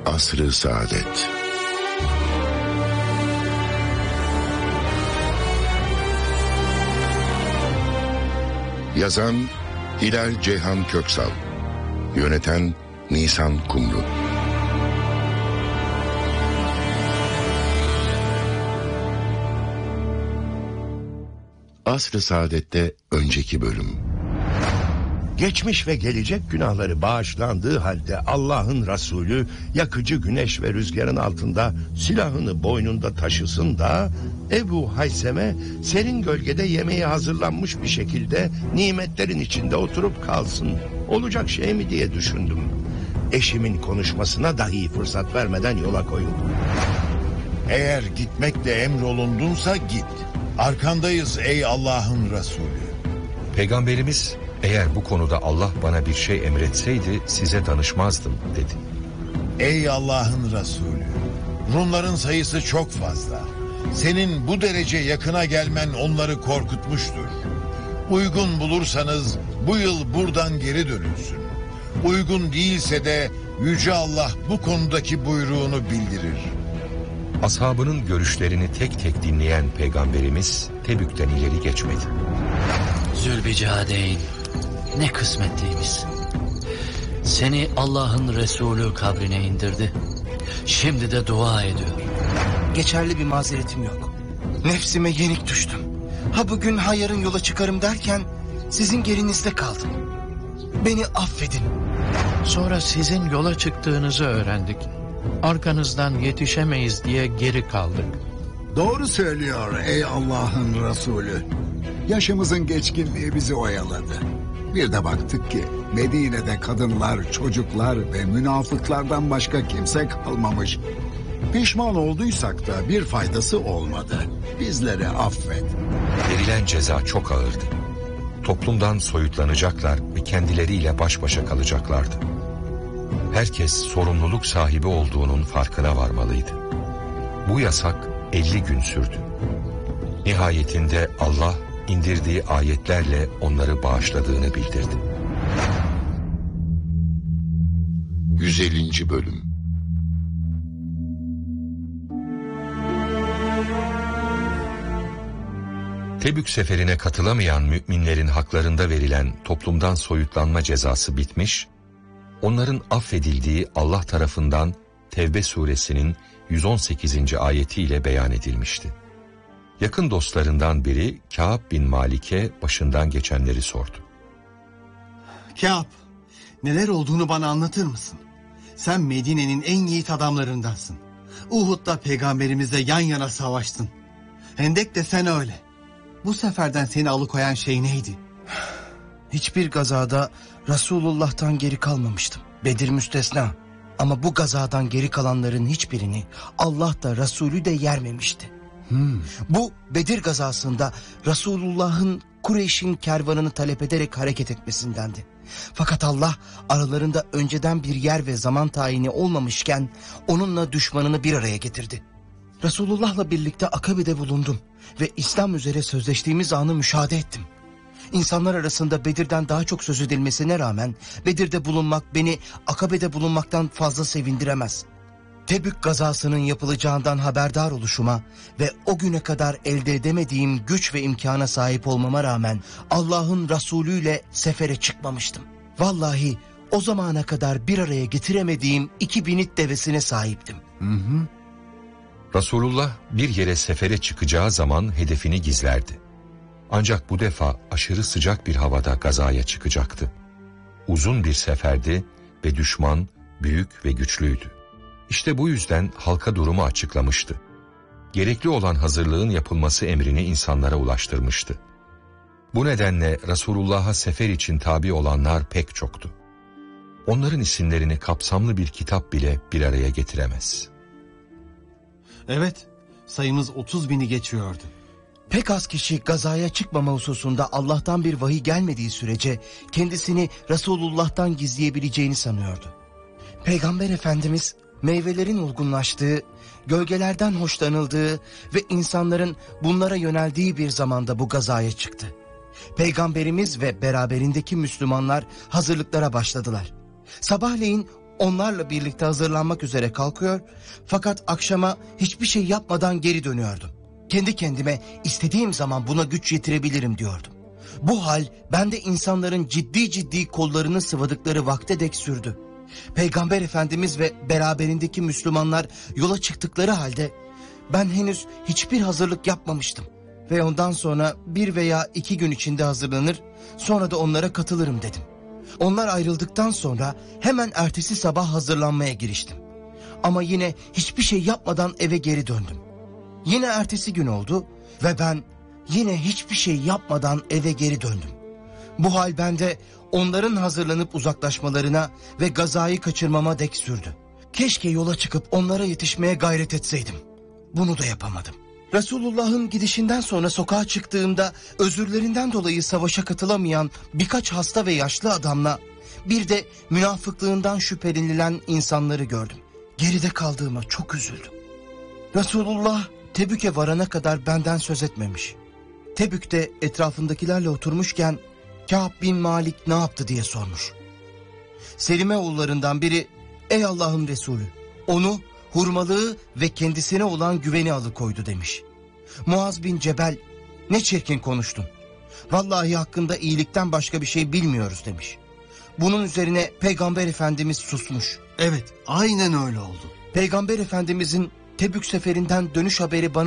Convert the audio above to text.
Asr-ı Saadet. Yazan Hilal Ceyhan Köksal, yöneten Nisan Kumru. Asr-ı Saadet'te önceki bölüm. Geçmiş ve gelecek günahları bağışlandığı halde Allah'ın Resulü yakıcı güneş ve rüzgarın altında silahını boynunda taşısın da Ebu Haysem'e serin gölgede yemeği hazırlanmış bir şekilde nimetlerin içinde oturup kalsın. Olacak şey mi diye düşündüm. Eşimin konuşmasına dahi fırsat vermeden yola koyuldum. Eğer gitmekle emrolundunsa git. Arkandayız ey Allah'ın Resulü. Peygamberimiz eğer bu konuda Allah bana bir şey emretseydi size danışmazdım dedi. Ey Allah'ın Resulü, Rumların sayısı çok fazla. Senin bu derece yakına gelmen onları korkutmuştur. Uygun bulursanız bu yıl buradan geri dönülsün. Uygun değilse de Yüce Allah bu konudaki buyruğunu bildirir. Ashabının görüşlerini tek tek dinleyen Peygamberimiz Tebük'ten ileri geçmedi. Zülbicadeyn, ne kısmetliymiş. Seni Allah'ın Resulü kabrine indirdi. Şimdi de dua ediyor. Geçerli bir mazeretim yok. Nefsime yenik düştüm. Ha bugün ha yarın yola çıkarım derken sizin gerinizde kaldım. Beni affedin. Sonra sizin yola çıktığınızı öğrendik. Arkanızdan yetişemeyiz diye geri kaldık. Doğru söylüyor ey Allah'ın Resulü. Yaşımızın geçkinliği bizi oyaladı. Bir de baktık ki Medine'de kadınlar, çocuklar ve münafıklardan başka kimse kalmamış. Pişman olduysak da bir faydası olmadı. Bizleri affet. Verilen ceza çok ağırdı. Toplumdan soyutlanacaklar ve kendileriyle baş başa kalacaklardı. Herkes sorumluluk sahibi olduğunun farkına varmalıydı. Bu yasak 50 gün sürdü. Nihayetinde Allah indirdiği ayetlerle onları bağışladığını bildirdi. 150. bölüm. Tebük seferine katılamayan müminlerin haklarında verilen toplumdan soyutlanma cezası bitmiş, onların affedildiği Allah tarafından Tevbe suresinin 118. ayetiyle beyan edilmişti. Yakın dostlarından biri Kâb bin Malik'e başından geçenleri sordu. Kâb, neler olduğunu bana anlatır mısın? Sen Medine'nin en yiğit adamlarındansın. Uhud'da peygamberimizle yan yana savaştın. Hendek de sen öyle. Bu seferden seni alıkoyan şey neydi? Hiçbir gazada Resulullah'tan geri kalmamıştım. Bedir müstesna. Ama bu gazadan geri kalanların hiçbirini Allah da Resulü de yermemişti. Bu Bedir gazasında Resulullah'ın Kureyş'in kervanını talep ederek hareket etmesindendi. Fakat Allah aralarında önceden bir yer ve zaman tayini olmamışken onunla düşmanını bir araya getirdi. Resulullah'la birlikte Akabe'de bulundum ve İslam üzere sözleştiğimiz anı müşahede ettim. İnsanlar arasında Bedir'den daha çok söz edilmesine rağmen Bedir'de bulunmak beni Akabe'de bulunmaktan fazla sevindiremez. Tebük gazasının yapılacağından haberdar oluşuma ve o güne kadar elde edemediğim güç ve imkana sahip olmama rağmen Allah'ın Resulü ile sefere çıkmamıştım. Vallahi o zamana kadar bir araya getiremediğim 2 binit devesine sahiptim. Resulullah bir yere sefere çıkacağı zaman hedefini gizlerdi. Ancak bu defa aşırı sıcak bir havada gazaya çıkacaktı. Uzun bir seferdi ve düşman büyük ve güçlüydü. İşte bu yüzden halka durumu açıklamıştı. Gerekli olan hazırlığın yapılması emrini insanlara ulaştırmıştı. Bu nedenle Resulullah'a sefer için tabi olanlar pek çoktu. Onların isimlerini kapsamlı bir kitap bile bir araya getiremez. Evet, sayımız 30 bini geçiyordu. Pek az kişi gazaya çıkmama hususunda Allah'tan bir vahiy gelmediği sürece kendisini Resulullah'tan gizleyebileceğini sanıyordu. Peygamber Efendimiz meyvelerin olgunlaştığı, gölgelerden hoşlanıldığı ve insanların bunlara yöneldiği bir zamanda bu gazaya çıktı. Peygamberimiz ve beraberindeki Müslümanlar hazırlıklara başladılar. Sabahleyin onlarla birlikte hazırlanmak üzere kalkıyor, fakat akşama hiçbir şey yapmadan geri dönüyordum. Kendi kendime istediğim zaman buna güç yetirebilirim diyordum. Bu hal bende insanların ciddi ciddi kollarını sıvadıkları vakte dek sürdü. Peygamber Efendimiz ve beraberindeki Müslümanlar yola çıktıkları halde ben henüz hiçbir hazırlık yapmamıştım. Ve ondan sonra 1 veya 2 gün içinde hazırlanır, sonra da onlara katılırım dedim. Onlar ayrıldıktan sonra hemen ertesi sabah hazırlanmaya giriştim. Ama yine hiçbir şey yapmadan eve geri döndüm. Yine ertesi gün oldu ve ben yine hiçbir şey yapmadan eve geri döndüm. Bu hal bende onların hazırlanıp uzaklaşmalarına ve gazayı kaçırmama dek sürdü. Keşke yola çıkıp onlara yetişmeye gayret etseydim. Bunu da yapamadım. Resulullah'ın gidişinden sonra sokağa çıktığımda özürlerinden dolayı savaşa katılamayan birkaç hasta ve yaşlı adamla bir de münafıklığından şüphelenilen insanları gördüm. Geride kaldığıma çok üzüldüm. Resulullah Tebük'e varana kadar benden söz etmemiş. Tebük'te etrafındakilerle oturmuşken Kâb bin Malik ne yaptı diye sormuş. Selime oğullarından biri, ey Allah'ın Resulü, onu hurmalığı ve kendisine olan güveni alıkoydu demiş. Muaz bin Cebel, ne çirkin konuştun. Vallahi hakkında iyilikten başka bir şey bilmiyoruz demiş. Bunun üzerine Peygamber Efendimiz susmuş. Evet, aynen öyle oldu. Peygamber Efendimizin Tebük seferinden dönüş haberi bana